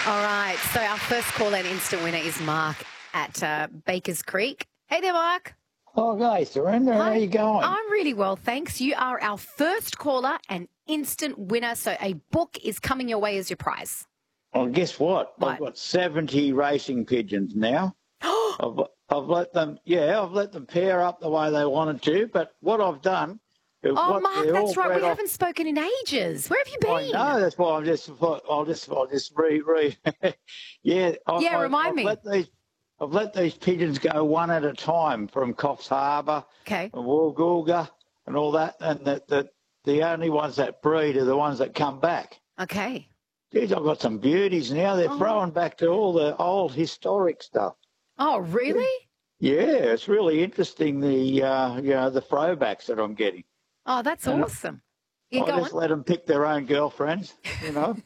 All right, so our first caller and instant winner is Mark at Bakers Creek. Hey there, Mark. Okay, Surrender, how are you going? I'm really well, thanks. You are our first caller and instant winner, so a book is coming your way as your prize. Well, guess what? What? I've got 70 racing pigeons now. I've let them pair up the way they wanted to, but what I've done... Oh, Mark, that's right. We haven't spoken in ages. Where have you been? I know, that's why I'll just read. Remind me. I've let these pigeons go one at a time from Coffs Harbour, Okay, and Woolgoolga and all that, and the only ones that breed are the ones that come back. okay. Geez, I've got some beauties now. They're throwing back to all the old historic stuff. Oh, really? Yeah, it's really interesting, the throwbacks that I'm getting. Oh, that's awesome. I just let them pick their own girlfriends, you know.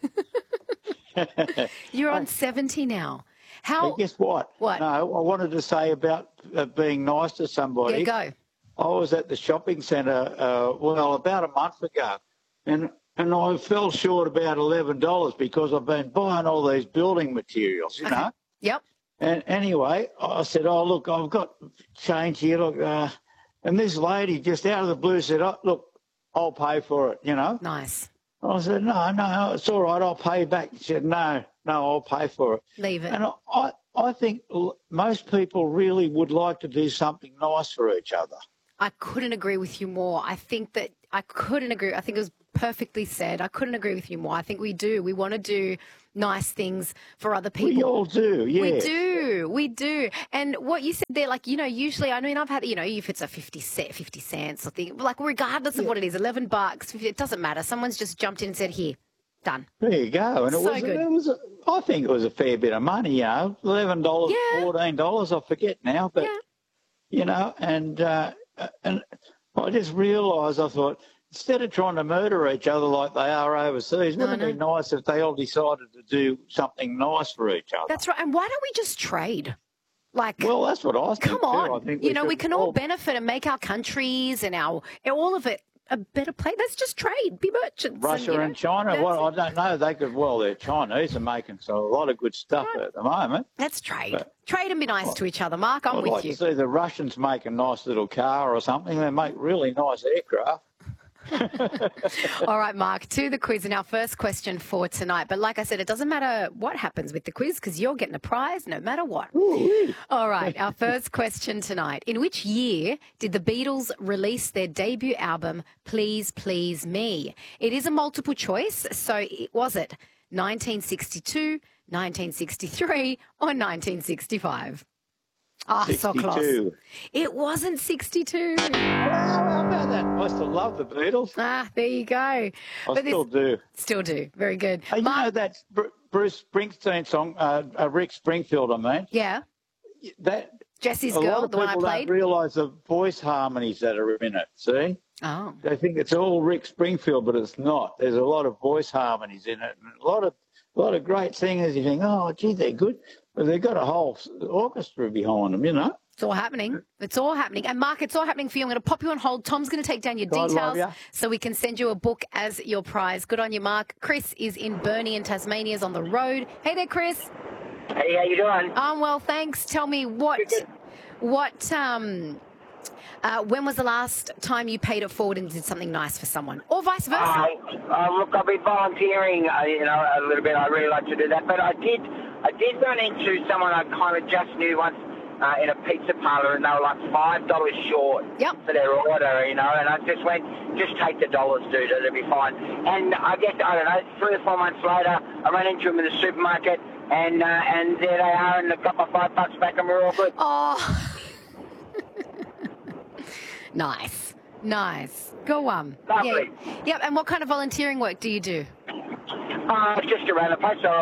You're on 70 now. How? But guess what? What? No, I wanted to say about being nice to somebody. Yeah, go. I was at the shopping centre, about a month ago, and I fell short about $11 because I've been buying all these building materials, you know. Yep. And anyway, I said, "Oh, look, I've got change here. Look," and this lady just out of the blue said, "Oh, look, I'll pay for it," you know. Nice. I said, no, it's all right, I'll pay back. She said, no, I'll pay for it. Leave it. And I think most people really would like to do something nice for each other. I couldn't agree with you more. I think it was perfectly said. I couldn't agree with you more. I think we do. We want to do nice things for other people. We all do, yeah. We do. And what you said there, like, you know, usually, I mean, I've had, you know, if it's a 50 cents or thing, like, regardless of what it is, $11, it doesn't matter. Someone's just jumped in and said, here, done. There you go. And I think it was a fair bit of money, you know, $11, $14, I forget now, but, you know, and I just realised, I thought, instead of trying to murder each other like they are overseas, wouldn't it be nice if they all decided to do something nice for each other? That's right. And why don't we just trade? Like, well, that's what I think. Come on. Too. I think you know, we can all benefit and make our countries and all of it a better place. Let's just trade, be merchants. Russia and China, well, I don't know. They're Chinese are making a lot of good stuff at the moment. Let's trade. Trade and be nice to each other, Mark. I'm with you. I'd like to see the Russians make a nice little car or something. They make really nice aircraft. All right, Mark, to the quiz and our first question for tonight. But like I said, it doesn't matter what happens with the quiz because you're getting a prize no matter what. Ooh. All right, our first question tonight. In which year did the Beatles release their debut album, Please Please Me? It is a multiple choice, so was it 1962, 1963 or 1965? Ah, 62. So close. It wasn't 62. Well, how about that? I still love the Beatles. Ah, there you go. I still do. Still do. Very good. You know that Bruce Springsteen song, Rick Springfield, I mean? Yeah. That Jesse's Girl, the one I played? A lot of people don't realise the voice harmonies that are in it, see? Oh. They think it's all Rick Springfield, but it's not. There's a lot of voice harmonies in it, and a lot of great singers. You think, oh, gee, they're good. But they've got a whole orchestra behind them, you know. It's all happening. It's all happening. And, Mark, it's all happening for you. I'm going to pop you on hold. Tom's going to take down your details so we can send you a book as your prize. Good on you, Mark. Chris is in Burnie in Tasmania, is on the road. Hey there, Chris. Hey, how you doing? I'm well, thanks. Tell me when was the last time you paid it forward and did something nice for someone? Or vice versa? Look, I've been volunteering, a little bit. I really like to do that. But I did run into someone I kind of just knew once in a pizza parlour, and they were like $5 short for their order, you know, and I just went, just take the dollars, dude, it'll be fine. And I guess, I don't know, 3 or 4 months later, I ran into them in the supermarket, and there they are, and I got my $5 back, and we're all good. Oh. Nice. Go on. Lovely. Yeah. Yep. And what kind of volunteering work do you do? Just around the place.